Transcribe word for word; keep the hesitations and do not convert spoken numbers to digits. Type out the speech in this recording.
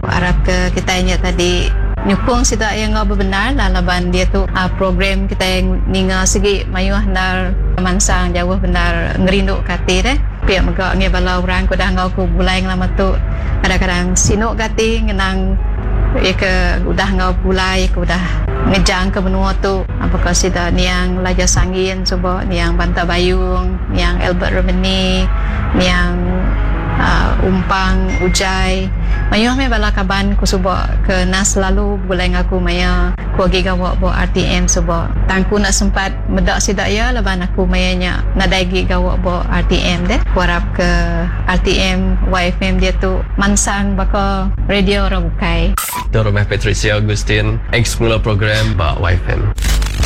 Harap ke kita ingat tadi nyukung sida yang ngau benar lalaban dia tu uh, program kita yang ninga segi mayuh nar mansang jauh benar ngerindu kati deh pihak megak nge bala orang ko dah ngau ku bulai lama tu kadang-kadang sinuk kati ngenang ya ke udah ngau bulai ku dah ngejang ke benua tu apakah sida niang laja sangin coba niang Banta Bayung niang Albert Romani niang uh, umpang ujai mayuh me bala kaban ku suba ke nas lalu bulai ngaku maya ku agi gawa bo R T M suba tangku nak sempat medak sidak ya laban aku mayanya nadaigi gawa bo R T M deh ku harap ke R T M Y F M dia tu mansang baka radio orang bukai Dorong Patricia Agustin ex mula program ba Y F M.